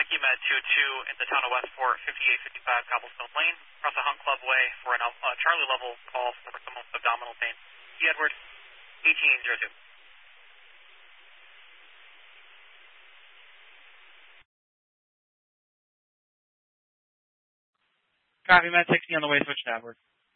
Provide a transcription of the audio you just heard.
Yankee Med 2-2 in the town of Westport, 5855 Cobblestone Lane, across the Hunt Club Way for a Charlie level call for some abdominal pain. E. Edward, 1802. Copy, Med 60 on the way, switch to Edward.